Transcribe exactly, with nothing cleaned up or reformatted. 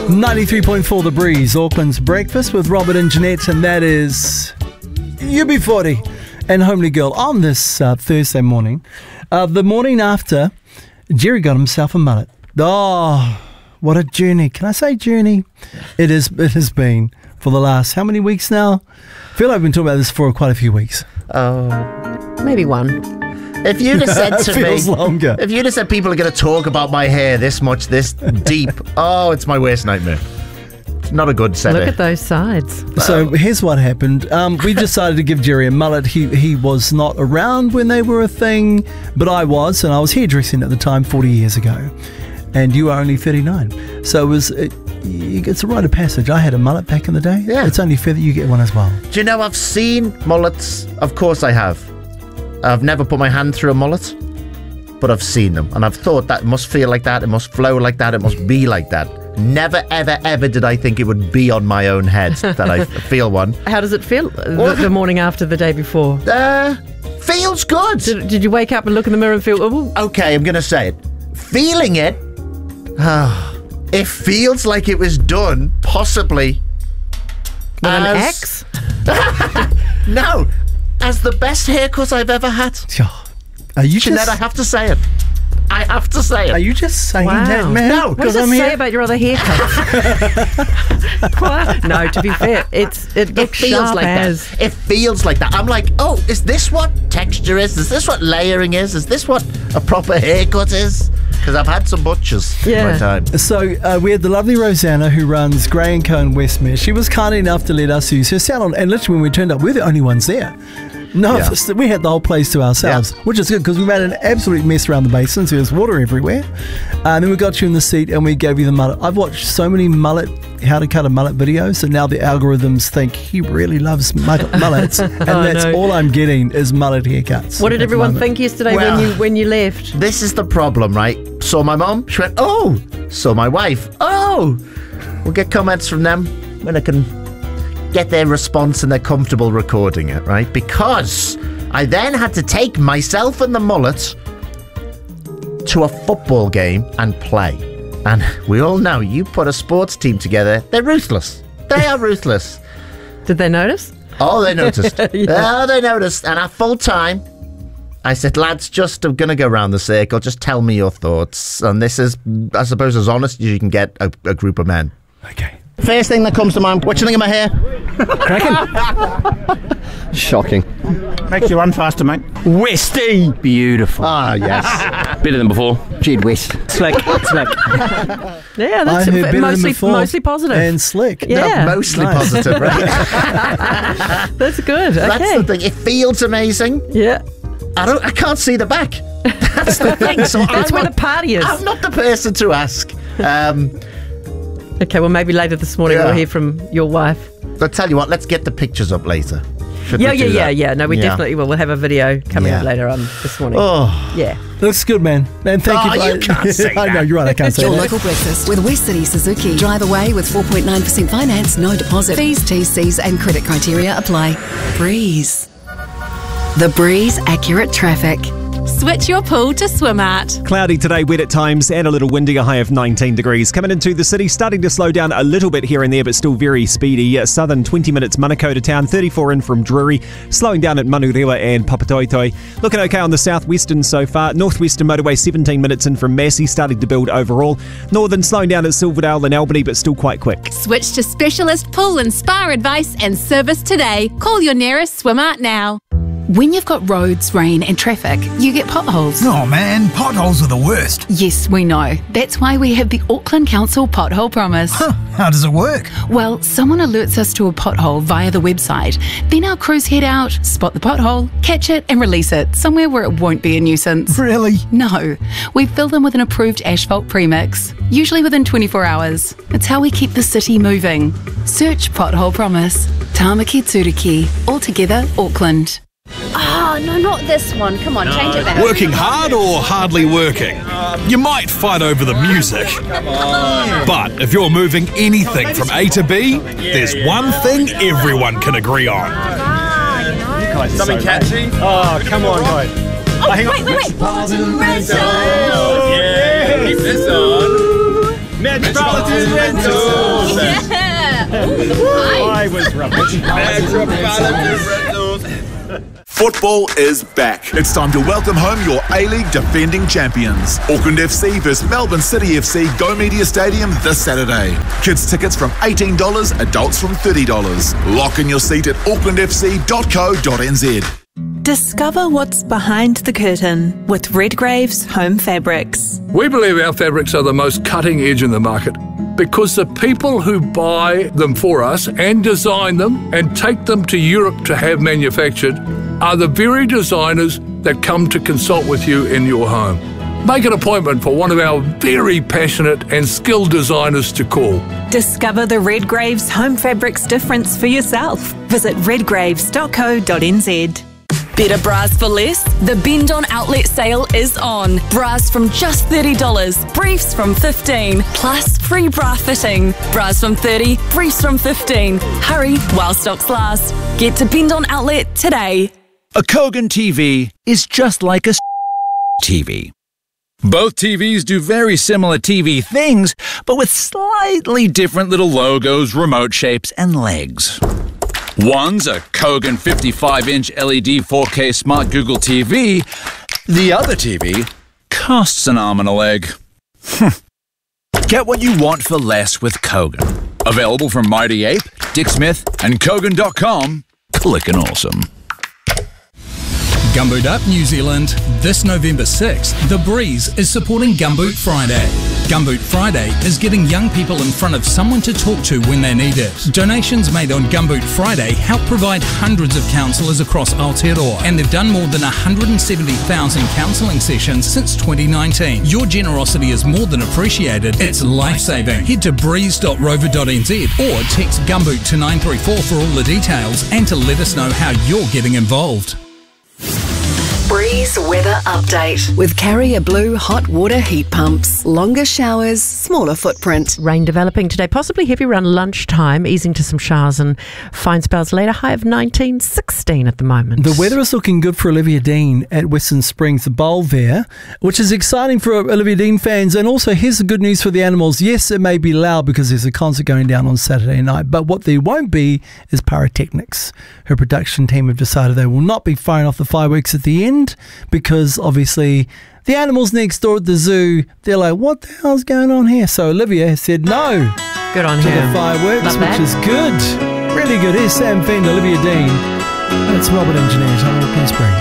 ninety-three point four The Breeze, Auckland's breakfast with Robert and Jeanette, and that is U B forty and Homely Girl on this uh, Thursday morning. Uh, the morning after, Jerry got himself a mullet. Oh, what a journey. Can I say journey? It is. It has been for the last, how many weeks now? I feel like I've been talking about this for quite a few weeks. Oh, Maybe one. if you'd have said to Feels me, longer. if you'd have said people are going to talk about my hair this much, this deep, oh, it's my worst nightmare. It's not a good set. Look at those sides. So here's what happened. Um, we decided to give Jerry a mullet. He he was not around when they were a thing, but I was, and I was hairdressing at the time forty years ago. And you are only thirty-nine. So it was, it, it's a rite of passage. I had a mullet back in the day. Yeah. It's only fair that you get one as well. Do you know, I've seen mullets. Of course I have. I've never put my hand through a mullet, but I've seen them. And I've thought that must feel like that. It must flow like that. It must be like that. Never, ever, ever did I think it would be on my own head that I feel one. How does it feel the, the morning after the day before? Uh, feels good. Did, did you wake up and look in the mirror and feel, oh, Okay, I'm going to say it. Feeling it, it feels like it was done, possibly, with an as- axe? No, as the best haircut I've ever had. Are you Jeanette, just, I have to say it. I have to say it. are you just saying Wow. that, man? No, What does it I'm say here. about your other haircuts? What? No, to be fair, it's it It looks feels sharp like as. that. It feels like that. I'm like, oh, is this what texture is? Is this what layering is? Is this what a proper haircut is? Because I've had some butchers in Yeah. my time. So uh, we had the lovely Rosanna who runs Grey and Co in Westmere. She was kind enough to let us use her salon, and literally when we turned up, we're the only ones there. No, Yeah. we had the whole place to ourselves, Yeah. which is good because we made an absolute mess around the basin, so there's water everywhere. Uh, and then we got you in the seat and we gave you the mullet. I've watched so many mullet, how to cut a mullet videos, so now the algorithms think he really loves mu- mullets, and Oh, that's no. all I'm getting is mullet haircuts. What did at the everyone moment. think yesterday Well- when you when you left? This is the problem, right? So my mum, she went, oh. So my wife, oh. We'll get comments from them when I can get their response and they're comfortable recording it, right? Because I then had to take myself and the mullet to a football game and play. And we all know, you put a sports team together, they're ruthless. They are ruthless. Did they notice? Oh, they noticed. Yeah. Oh, they noticed. And at full time, I said, lads, just I'm going to go around the circle. Just tell me your thoughts. And this is, I suppose, as honest as you can get a, a group of men. Okay. First thing that comes to mind, what do you think of my hair? Shocking. Makes you run faster, mate. Westy! Beautiful. Ah, yes. Better than before. Jed West. Slick, slick. Yeah, I that's heard better mostly than before. mostly positive. And slick. Yeah. No, mostly Nice. positive, right? That's good. Okay. That's the thing. It feels amazing. Yeah. I don't. I can't see the back. That's the thing. So That's I'm where not, the party is. I'm not the person to ask. Um, Okay, well, maybe later this morning Yeah. we'll hear from your wife. but tell you what, let's get the pictures up later. Should Yeah, we yeah, do yeah, that? yeah. No, we Yeah. definitely will. We'll have a video coming Yeah. up later on this morning. Oh. Yeah. Looks good, man. And thank Oh, you. you can't say I know, that. you're right, I can't say Your that. local breakfast with West City Suzuki. Drive away with four point nine percent finance, no deposit. Fees, T Cs and credit criteria apply. Breeze. The Breeze Accurate Traffic. Switch your pool to SwimArt. Cloudy today, wet at times, and a little windy, a high of nineteen degrees. Coming into the city, starting to slow down a little bit here and there, but still very speedy. Southern twenty minutes, Manukau to town, thirty-four in from Drury, slowing down at Manurewa and Papatoetoi. Looking okay on the southwestern so far. Northwestern motorway, seventeen minutes in from Massey, starting to build overall. Northern slowing down at Silverdale and Albany, but still quite quick. Switch to specialist pool and spa advice and service today. Call your nearest SwimArt now. When you've got roads, rain and traffic, you get potholes. Oh man, potholes are the worst. Yes, we know. That's why we have the Auckland Council Pothole Promise. Huh, how does it work? Well, someone alerts us to a pothole via the website. Then our crews head out, spot the pothole, catch it and release it somewhere where it won't be a nuisance. Really? No. We fill them with an approved asphalt premix, usually within twenty-four hours. It's how we keep the city moving. Search Pothole Promise. Tamaki Tsuriki. Altogether, Auckland. Oh, no, not this one. Come on, change it back. Working hard or hardly working? You might fight over the music. But if you're moving anything from A to B, there's one thing everyone can agree on. Something catchy? Oh, come on, guys. Oh, wait, wait, wait. Yeah, keep this on. Metropolitan Rental. I was rubbish. Football is back. It's time to welcome home your A-League defending champions. Auckland F C versus Melbourne City F C Go Media Stadium this Saturday. Kids tickets from eighteen dollars, adults from thirty dollars. Lock in your seat at auckland f c dot co dot n z. Discover what's behind the curtain with Redgrave's Home Fabrics. We believe our fabrics are the most cutting edge in the market because the people who buy them for us and design them and take them to Europe to have manufactured are the very designers that come to consult with you in your home. Make an appointment for one of our very passionate and skilled designers to call. Discover the Redgrave's Home Fabrics difference for yourself. Visit redgraves dot co dot n z. Better bras for less? The Bend On Outlet sale is on. Bras from just thirty dollars, briefs from fifteen dollars, plus free bra fitting. Bras from thirty dollars, briefs from fifteen dollars. Hurry while stocks last. Get to Bend On Outlet today. A Kogan T V is just like a T V. Both T Vs do very similar T V things, but with slightly different little logos, remote shapes, and legs. One's a Kogan fifty-five inch L E D four K Smart Google T V. The other T V costs an arm and a leg. Get what you want for less with Kogan. Available from Mighty Ape, Dick Smith, and Kogan dot com. Clickin' awesome. Gumboot Up New Zealand. This November sixth, The Breeze is supporting Gumboot Friday. Gumboot Friday is getting young people in front of someone to talk to when they need it. Donations made on Gumboot Friday help provide hundreds of counsellors across Aotearoa, and they've done more than one hundred seventy thousand counselling sessions since twenty nineteen. Your generosity is more than appreciated. It's life-saving. Head to breeze dot rover dot n z or text Gumboot to nine three four for all the details and to let us know how you're getting involved. Breeze weather update with Carrier Blue hot water heat pumps. Longer showers, smaller footprint. Rain developing today, possibly heavy around lunchtime, easing to some showers and fine spells later. High of nineteen, sixteen at the moment. The weather is looking good for Olivia Dean at Western Springs, the bowl there, which is exciting for Olivia Dean fans. And also, here's the good news for the animals. Yes, it may be loud because there's a concert going down on Saturday night, but what there won't be is pyrotechnics. Her production team have decided they will not be firing off the fireworks at the end, because obviously the animals next door at the zoo, they're like, what the hell's going on here? So Olivia has said no good on to her. the fireworks, Love which that. is good. Really good. Here's Sam Fender, Olivia Dean. That's Robert and Jeanette on Auckland Springs.